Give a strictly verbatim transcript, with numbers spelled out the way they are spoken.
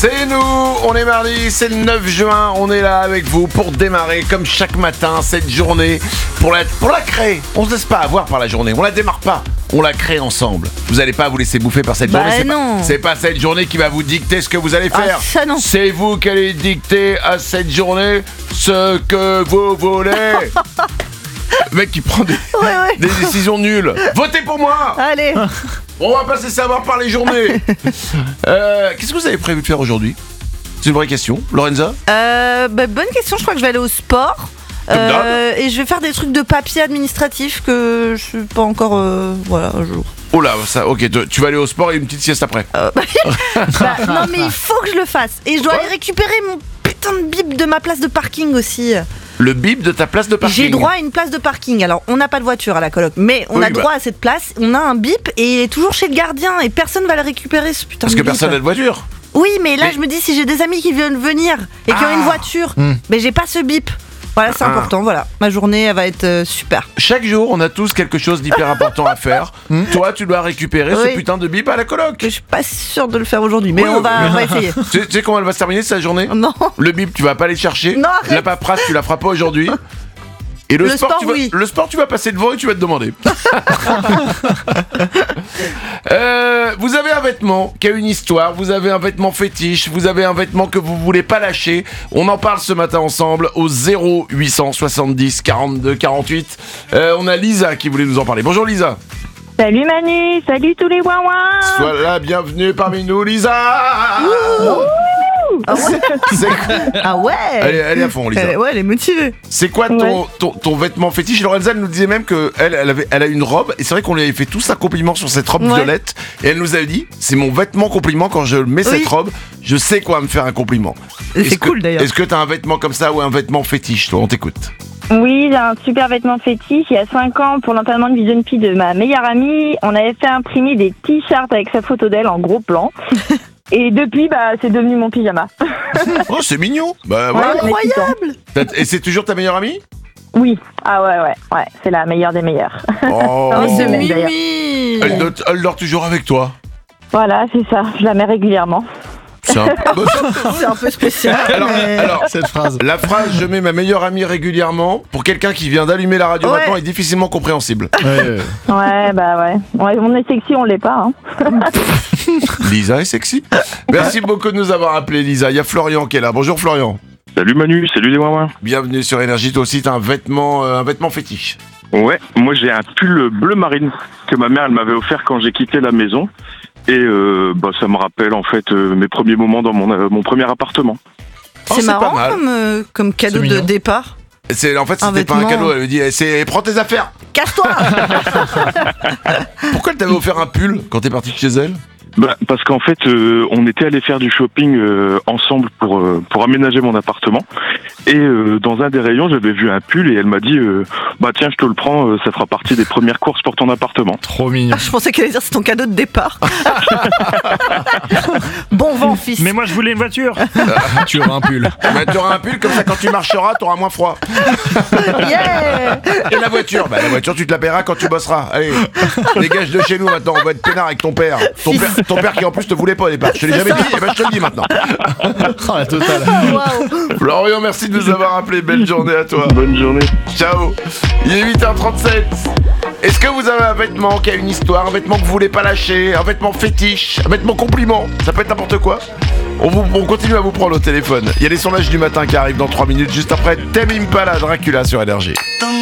C'est nous, on est mardi, c'est le neuf juin, on est là avec vous pour démarrer comme chaque matin cette journée, pour la, pour la créer. On se laisse pas avoir par la journée, on la démarre pas, on la crée ensemble. Vous allez pas vous laisser bouffer par cette bah journée, c'est non. pas, c'est pas cette journée qui va vous dicter ce que vous allez faire. Ah, ça non. C'est vous qui allez dicter à cette journée ce que vous voulez. Le mec qui prend des, Ouais, ouais. des décisions nulles. Votez pour moi. Allez. On va pas se laisser avoir par les journées. euh, Qu'est-ce que vous avez prévu de faire aujourd'hui? C'est une vraie question. Lorenza? Euh, bah, bonne question, je crois que je vais aller au sport. Comme d'hab. Euh, et je vais faire des trucs de papier administratif que je suis pas encore. Euh, voilà, un jour. Oh là, ça, ok, tu, tu vas aller au sport et une petite sieste après. Euh, bah, non, mais il faut que je le fasse. Et je dois aller récupérer mon putain de bip de ma place de parking aussi. Le bip de ta place de parking. J'ai droit à une place de parking. Alors, on n'a pas de voiture à la coloc, mais on Oui, a bah. droit à cette place. On a un bip et il est toujours chez le gardien et personne va le récupérer ce putain Parce de que bip. personne n'a de voiture. Oui, mais là, Mais- je me dis, si j'ai des amis qui viennent venir et qui Ah. ont une voiture, mais j'ai pas ce bip. Voilà, c'est Ah. important. Voilà, ma journée, elle va être euh, super. Chaque jour, on a tous quelque chose d'hyper important à faire. Toi, tu dois récupérer ce Oui. putain de bip à la coloc. Mais je suis pas sûre de le faire aujourd'hui, mais Oui, on, va, mais- on va essayer. Tu sais, tu sais comment elle va se terminer sa journée? Non. Le bip, tu vas pas aller le chercher. Non, arrête. La paperasse, tu la feras pas aujourd'hui. Et le, Le sport, sport, tu vas, oui. le sport, tu vas passer devant et tu vas te demander. Euh, vous avez un vêtement qui a une histoire, vous avez un vêtement fétiche, vous avez un vêtement que vous voulez pas lâcher. On en parle ce matin ensemble au zéro huit cent soixante-dix quarante-deux quarante-huit. Euh, on a Lisa qui voulait nous en parler. Bonjour Lisa. Salut Manu, salut tous les ouin-ouin. Sois la bienvenue parmi nous Lisa. Ah ouais. C'est- Ah ouais. Elle, est, elle est à fond Lisa. Elle- ouais, elle est motivée. C'est quoi ton, Ouais. ton, ton vêtement fétiche? Lorenza elle nous disait même que elle, elle, avait, elle a une robe et c'est vrai qu'on lui avait fait tous un compliment sur cette robe Ouais. violette et elle nous avait dit c'est mon vêtement compliment quand je mets Oui. cette robe, je sais quoi me faire un compliment. Et Est-ce c'est que- cool d'ailleurs. Est-ce que t'as un vêtement comme ça ou un vêtement fétiche toi? On t'écoute. Oui, j'ai un super vêtement fétiche. Il y a cinq ans, pour l'enterrement du jeune fille de ma meilleure amie, on avait fait imprimer des t-shirts avec sa photo d'elle en gros plan. Et depuis, bah, c'est devenu mon pyjama. Oh c'est mignon. Bah voilà. Ouais. Incroyable. T'as- Et c'est toujours ta meilleure amie? Oui. Ah ouais, ouais, ouais. C'est la meilleure des meilleures. Oh. Oh, c'est Mimi. Mimi. Elle, dort, elle dort toujours avec toi. Voilà, c'est ça. Je la mets régulièrement. C'est un- Bah, C'est un peu spécial. alors, mais- alors, Cette phrase. la phrase je mets ma meilleure amie régulièrement pour quelqu'un qui vient d'allumer la radio Ouais. maintenant est difficilement compréhensible. Ouais. Ouais, bah ouais. Ouais, on est sexy, on l'est pas. Hein. Lisa est sexy. Merci beaucoup de nous avoir appelé Lisa. Il y a Florian qui est là. Bonjour Florian. Salut Manu, salut les ouin-ouin. Bienvenue sur Énergie. Toi aussi t'as un vêtement, euh, un vêtement fétiche. Ouais, moi j'ai un pull bleu marine que ma mère elle m'avait offert quand j'ai quitté la maison. Et euh, bah, ça me rappelle en fait euh, mes premiers moments dans mon, euh, mon premier appartement. Oh, C'est c'est marrant pas mal. comme, euh, comme cadeau C'est de mignon. départ. C'est en fait Un c'était pas un vêtement. cadeau. Elle lui dit eh, c'est prends tes affaires. Casse-toi. Pourquoi elle t'avait offert un pull quand t'es parti de chez elle? Bah, parce qu'en fait euh, on était allé faire du shopping euh, ensemble pour, euh, pour aménager mon appartement. Et euh, dans un des rayons j'avais vu un pull et elle m'a dit euh, bah tiens je te le prends, euh, ça fera partie des premières courses pour ton appartement. Trop mignon. Ah, je pensais qu'elle allait dire c'est ton cadeau de départ. Bon vent, fils. Mais moi je voulais une voiture. Tu auras un pull. Bah, t'auras un pull comme ça quand tu marcheras t'auras moins froid. Yeah. Et la voiture? Bah la voiture tu te la paieras quand tu bosseras. Allez, dégage de chez nous maintenant. On va être peinard avec ton père. Ton Fils. père, ton père qui en plus te voulait pas au départ. Je te l'ai jamais dit, et ben je te le dis maintenant. Oh, la totale. Waouh. Florian, merci de nous avoir appelé. Belle journée à toi. Bonne journée. Ciao. Il est huit heures trente-sept. Est-ce que vous avez un vêtement qui a une histoire, un vêtement que vous voulez pas lâcher, un vêtement fétiche, un vêtement compliment? Ça peut être n'importe quoi. On, vous, on continue à vous prendre au téléphone. Il y a les sondages du matin qui arrivent dans trois minutes, juste après Tame Impala, Dracula sur Énergie.